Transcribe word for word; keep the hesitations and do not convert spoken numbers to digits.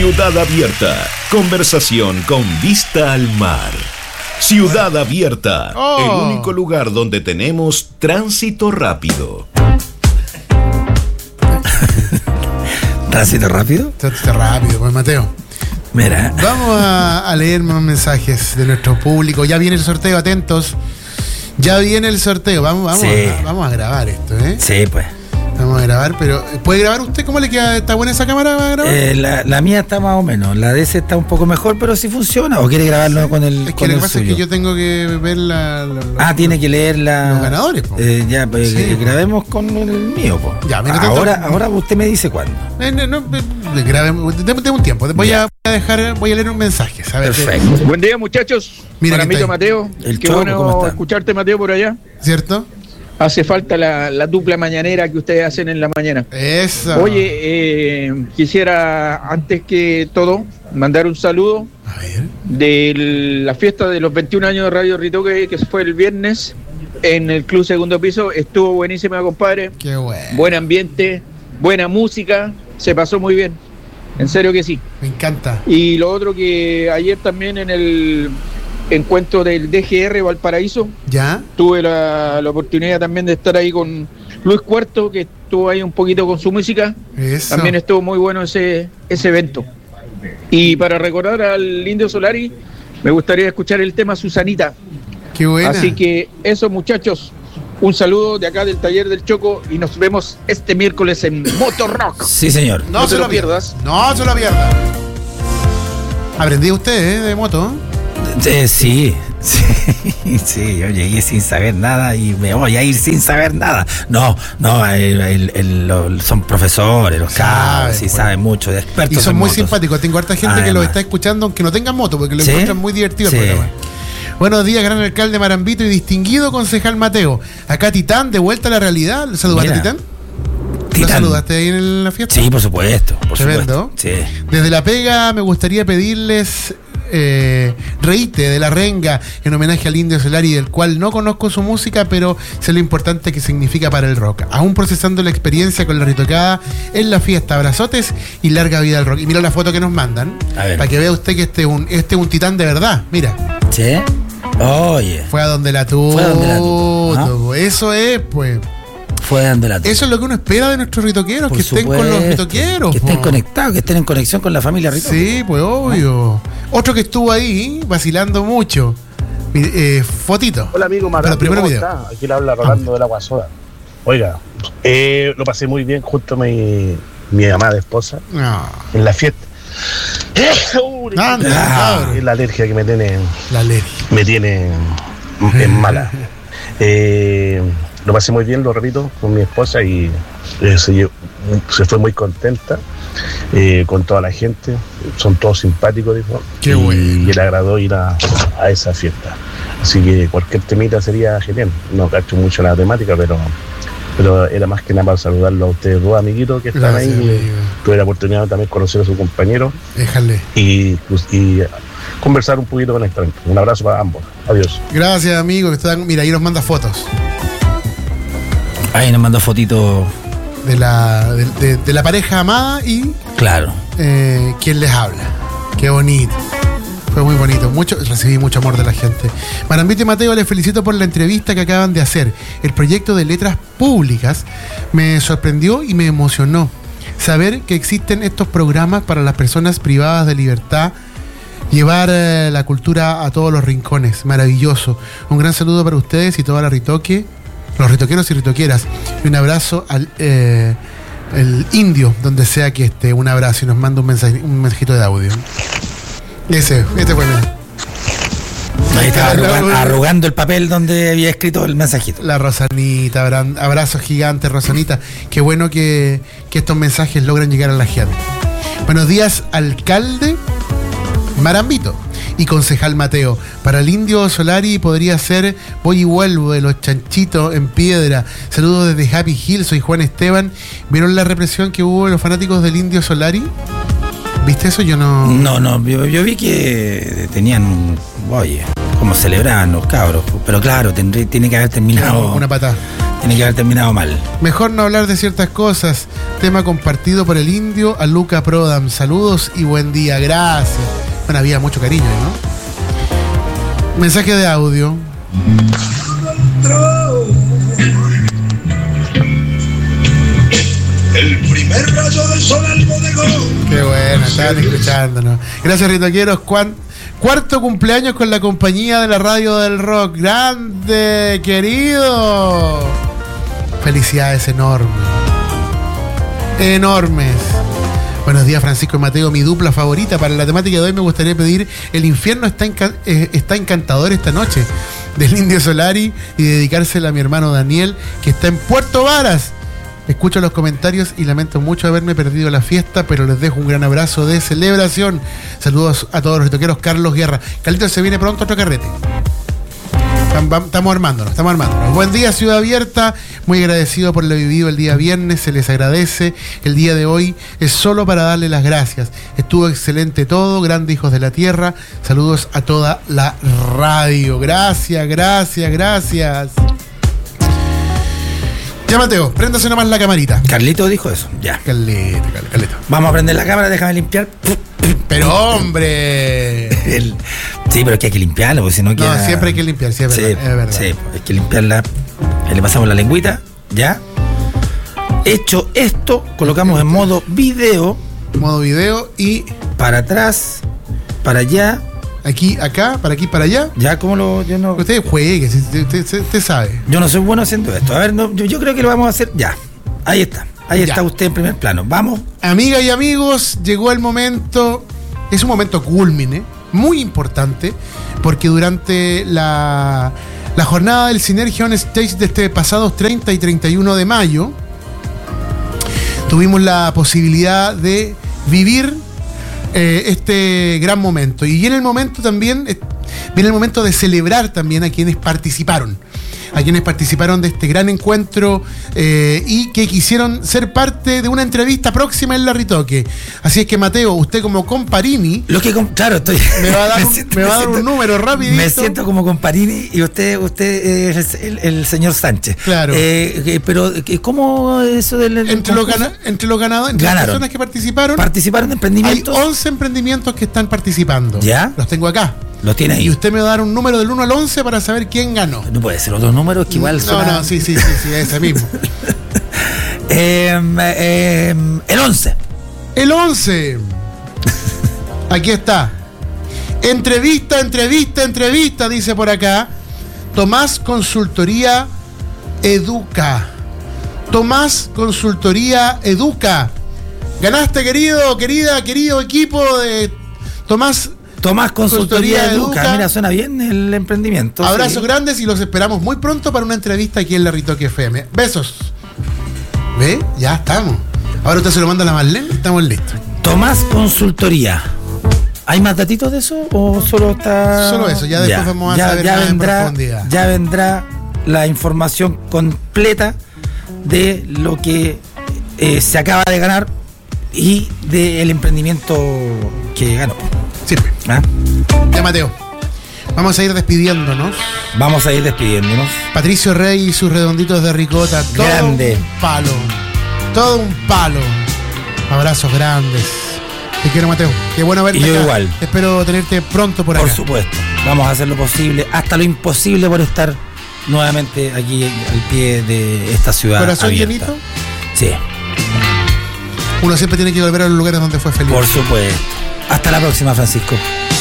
Ciudad Abierta. Conversación con vista al mar. Ciudad Abierta, oh. El único lugar donde tenemos tránsito rápido. ¿Tránsito rápido? Tránsito rápido, pues Mateo. Mira. Vamos a, a leer más mensajes de nuestro público. Ya viene el sorteo, atentos. Ya viene el sorteo. Vamos, vamos, sí. a, vamos a grabar esto, ¿eh? Sí, pues. Vamos a grabar, pero ¿puede grabar usted? ¿Cómo le queda? ¿Está buena esa cámara para grabar? Eh, la, la mía está más o menos, la de ese está un poco mejor, pero sí funciona. ¿O quiere grabarlo sí. con el Es que con lo el que pasa suyo? es que yo tengo que ver la... la, la ah, tiene que leer la, los ganadores. Eh, ya, pues sí. grabemos con el mío, pues. Ya, mira, ahora, tanto, ahora usted me dice cuándo. Eh, no, no, eh, grabemos, tengo un tiempo. Voy a, voy a dejar, voy a leer un mensaje. ¿Sabes? Perfecto. Buen día, muchachos. Mira, Maramito, Mateo. El Qué Choco, bueno escucharte, Mateo, por allá. ¿Cierto? Hace falta la, la dupla mañanera que ustedes hacen en la mañana. Eso. Oye, eh, quisiera antes que todo mandar un saludo a ver. de la fiesta de los veintiún años de Radio Ritoque, que fue el viernes en el Club Segundo Piso. Estuvo buenísima, compadre. Qué bueno. Buen ambiente, buena música, se pasó muy bien. En serio que sí. Me encanta. Y lo otro que ayer también en el encuentro del D G R Valparaíso, ¿ya? Tuve la, la oportunidad también de estar ahí con Luis Cuarto, que estuvo ahí un poquito con su música. Eso. También estuvo muy bueno ese, ese evento. Y para recordar al Indio Solari, me gustaría escuchar el tema Susanita. Qué buena. Así que eso, muchachos, un saludo de acá del Taller del Choco y nos vemos este miércoles en Motorrock. Sí, señor. No, No se te lo lo pierdas. No se lo pierda. Aprendí usted, ¿eh? De moto. Eh, sí, sí, sí, yo llegué sin saber nada y me voy a ir sin saber nada. No, no, el, el, el, lo, son profesores, los cabros, sí, bueno. saben mucho, de expertos. Y son en muy motos. simpáticos. Tengo harta gente Además. que los está escuchando aunque no tengan moto, porque lo ¿Sí? encuentran muy divertido el Sí. programa. Buenos días, gran alcalde Marambito y distinguido concejal Mateo. Acá Titán, de vuelta a la realidad. ¿Saludaste a Mira. Titán? Titán. ¿Lo saludaste ahí en la fiesta? Sí, por supuesto, por Tremendo. supuesto. Sí. Desde La Pega me gustaría pedirles eh, Reíte de La Renga en homenaje al Indio Solari, del cual no conozco su música, pero sé lo importante que significa para el rock. Aún procesando la experiencia con la ritocada en la fiesta. Abrazotes y larga vida al rock. Y mira la foto que nos mandan, A ver. para que vea usted que este es un, este es un titán de verdad. Mira, ¿Sí? Oye, fue a donde la tuvo. Fue a donde la tuvo, Eso es, pues. fue donde la Eso es lo que uno espera de nuestros ritoqueros, Por que estén con los supuesto, ritoqueros. que estén po. conectados, que estén en conexión con la familia Ritoque. Sí, pues obvio. Otro que estuvo ahí vacilando mucho. Eh, fotito. Hola amigo Marambito, Pero primero ¿cómo video. está? Aquí le habla Rolando de la Guasoda. Oiga, eh, lo pasé muy bien junto a mi, mi amada esposa No. en la fiesta. Uy, Anda, Ah. cabrón. es la alergia que me tiene, La alergia. me tiene en mala. Eh, lo pasé muy bien, lo repito, con mi esposa y eh, se, lle- se fue muy contenta eh, con toda la gente. Son todos simpáticos, dijo. Qué y, bueno. y le agradó ir a, a esa fiesta. Así que cualquier temita sería genial. No cacho mucho la temática, pero pero era más que nada para saludarlo a ustedes dos amiguitos que están Gracias, ahí. amigo. Tuve la oportunidad de también conocer a su compañero Déjale. y, pues, y conversar un poquito con él también. Un abrazo para ambos. Adiós. Gracias, amigo. Que están, mira, ahí nos manda fotos Ahí nos mandó fotito, de la, de, de- de la pareja amada y claro. eh, quien les habla. Qué bonito. Fue muy bonito. Mucho, recibí mucho amor de la gente. Marambito y Mateo, les felicito por la entrevista que acaban de hacer. El proyecto de letras públicas me sorprendió y me emocionó. Saber que existen estos programas para las personas privadas de libertad, llevar eh, la cultura a todos los rincones. Maravilloso. Un gran saludo para ustedes y toda la Ritoque, los ritoqueros y ritoqueras. Y un abrazo al eh, el indio, donde sea que esté. Un abrazo y nos manda un, mensaje, un mensajito de audio. Ese, este fue mira. Ahí estaba La- arrugan- la- arrugando el papel donde había escrito el mensajito. La Rosanita, abran- abrazo gigante, Rosanita. Qué bueno que, que estos mensajes logran llegar a la gente. Buenos días, alcalde Marambito y concejal Mateo. Para el Indio Solari podría ser Voy y Vuelvo de los Chanchitos en Piedra. Saludos desde Happy Hill, soy Juan Esteban. ¿Vieron la represión que hubo de los fanáticos del Indio Solari? ¿Viste eso? Yo no... No, no, yo, yo vi que tenían un. Oye, como celebraban los cabros. Pero claro, tendré, tiene que haber terminado. Una patada. Tiene que haber terminado mal. Mejor no hablar de ciertas cosas. Tema compartido por el indio a Luca Prodam. Saludos y buen día. Gracias. Bueno, había mucho cariño, ¿no? Mensaje de audio. El primer rayo del sol al bodegón. Qué bueno, estaban escuchándonos. Gracias, ritoqueros. Cuan- Cuarto cumpleaños con la compañía de la radio del rock. ¡Grande, querido! Felicidades enormes. Enormes. Buenos días, Francisco y Mateo. Mi dupla favorita para la temática de hoy me gustaría pedir El infierno está, enca- eh, está encantador esta noche, del Indio Solari, y dedicársela a mi hermano Daniel, que está en Puerto Varas. Escucho los comentarios y lamento mucho haberme perdido la fiesta, pero les dejo un gran abrazo de celebración. Saludos a todos los ritoqueros. Carlos Guerra. Carlitos, se viene pronto otro carrete. Estamos armándonos, estamos armándonos. Buen día, Ciudad Abierta. Muy agradecido por lo vivido el día viernes. Se les agradece. El día de hoy es solo para darle las gracias. Estuvo excelente todo. Grandes hijos de la tierra. Saludos a toda la radio. Gracias, gracias, gracias. Ya, Mateo, préndase nomás la camarita. Carlito dijo eso, ya. Carlito, Carlito, Carlito. Vamos a prender la cámara, déjame limpiar. Pero, hombre. El- sí, pero es que hay que limpiarla, porque si no queda... No, siempre hay que limpiar, sí, es Sí, verdad. Es verdad. sí, hay que limpiarla. Ahí le pasamos la lengüita, ya. Hecho esto, colocamos en modo video, Modo video y para atrás, para allá. aquí, acá, para aquí, para allá. Ya, como lo... Yo no, Usted juegue, si usted, usted- usted sabe. yo no soy bueno haciendo esto. A ver, no, yo, yo creo que lo vamos a hacer ya. Ahí está. Ahí Ya. está usted en primer plano. Vamos. Amigas y amigos, llegó el momento, es un momento culmine, muy importante, porque durante la, la jornada del Synergia On Stage de este pasado treinta y treinta y uno de mayo, tuvimos la posibilidad de vivir eh, este gran momento. Y viene el momento también, eh, viene el momento de celebrar también a quienes participaron. A quienes participaron de este gran encuentro eh, y que quisieron ser parte de una entrevista próxima en La Ritoque. Así es que, Mateo, usted como Comparini Lo que con- claro, estoy. me va a dar, un, siento- me va a dar siento- un número rapidito. Me siento como Comparini y usted, usted es el, el señor Sánchez. Claro. Eh, eh, pero, eh, ¿cómo eso del. del Entre los, concurso? gana- entre los ganadores, entre las Ganaron. personas que participaron, Participaron de hay emprendimientos. once emprendimientos que están participando. ¿Ya? Los tengo acá. Lo tiene ahí. Y usted me va a dar un número del uno al once para saber quién ganó. No puede ser otros números que igual No, suena- no, sí, sí, sí, sí, ese mismo. Eh, eh, el once. El once. Aquí está. Entrevista, entrevista, entrevista, dice por acá. Tomás Consultoría Educa. Tomás Consultoría Educa. Ganaste, querido, querida, querido equipo de Tomás. Tomás Consultoría Consultoría Educa. Educa. Mira, suena bien el emprendimiento. Abrazos sí. grandes y los esperamos muy pronto para una entrevista aquí en La Ritoque F M. Besos. ¿Ve? Ya estamos. Ahora usted se lo manda a la Marlene, estamos listos. Tomás Consultoría. ¿Hay más datitos de eso o solo está...? Solo eso, ya después vamos a ya, saber ya más en vendrá, profundidad. Ya vendrá la información completa de lo que eh, se acaba de ganar y del emprendimiento que ganó. Sirve. ¿Ah? Ya, Mateo. Vamos a ir despidiéndonos. Vamos a ir despidiéndonos. Patricio Rey y sus redonditos de ricota. Todo Grande. un palo. Todo un palo. Abrazos grandes. Te quiero, Mateo. Qué bueno verte Y yo acá. igual. Espero tenerte pronto por, Por acá. supuesto. Vamos a hacer lo posible, hasta lo imposible, por estar nuevamente aquí al pie de esta ciudad ¿Corazón abierta. llenito? Sí, Uno siempre tiene que volver a los lugares donde fue feliz. por supuesto. Hasta la próxima, Francisco.